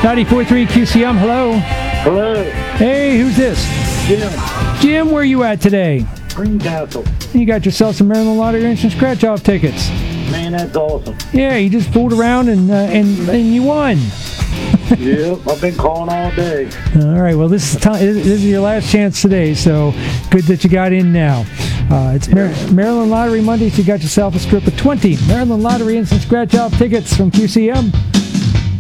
94.3 QCM, hello. Hello. Hey, who's this? Jim. Jim, where you at today? Greencastle. You got yourself some Maryland Lottery Instant Scratch-Off tickets. Man, that's awesome. Yeah, you just fooled around and you won. Yep, I've been calling all day. All right, well, this is your last chance today, so good that you got in now. It's Maryland Lottery Mondays. You got yourself a strip of 20 Maryland Lottery Instant Scratch-Off tickets from QCM.